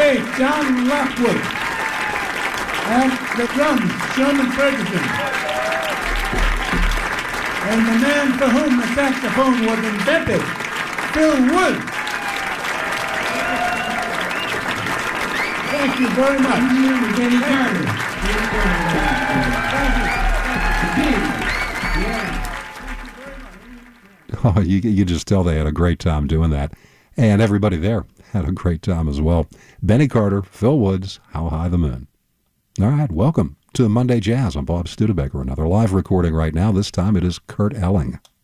bass, John Lockwood. And the drums, Sherman Ferguson. And the man for whom the saxophone was invented, Phil Wood. Thank you very much. Benny Carter. Oh, you could just tell they had a great time doing that. And everybody there had a great time as well. Benny Carter, Phil Woods, How High the Moon. All right, welcome to Monday Jazz. I'm Bob Studebaker. Another live recording right now. This time it is Kurt Elling.